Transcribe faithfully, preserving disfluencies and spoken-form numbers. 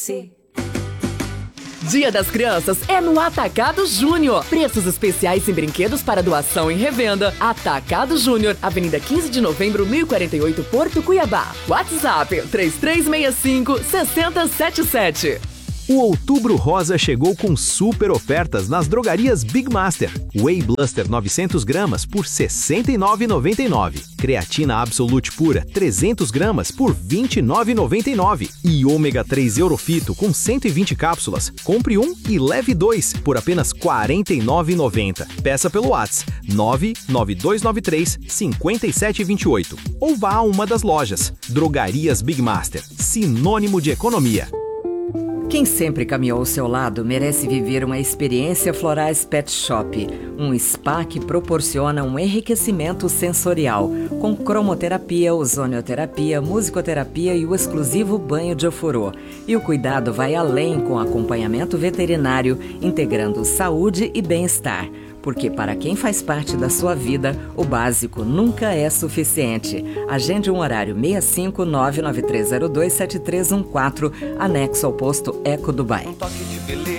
Sim. Dia das Crianças é no Atacado Júnior. Preços especiais em brinquedos para doação e revenda. Atacado Júnior, Avenida quinze de Novembro, mil e quarenta e oito, Porto Cuiabá. WhatsApp três três seis cinco, seis zero sete sete. O Outubro Rosa chegou com super ofertas nas drogarias Big Master. Whey Bluster novecentos gramas por sessenta e nove reais e noventa e nove centavos. Creatina Absolute Pura trezentos gramas por vinte e nove reais e noventa e nove centavos. E Ômega três Eurofito com cento e vinte cápsulas. Compre um e leve dois por apenas quarenta e nove reais e noventa centavos. Peça pelo WhatsApp nove nove dois nove três, cinco sete dois oito ou vá a uma das lojas. Drogarias Big Master, sinônimo de economia. Quem sempre caminhou ao seu lado merece viver uma experiência Florais Pet Shop, um spa que proporciona um enriquecimento sensorial, com cromoterapia, ozonioterapia, musicoterapia e o exclusivo banho de ofurô. E o cuidado vai além com acompanhamento veterinário, integrando saúde e bem-estar. Porque para quem faz parte da sua vida, o básico nunca é suficiente. Agende um horário seis cinco nove nove três zero dois sete três um quatro, anexo ao posto Eco Dubai. Um toque de beleza.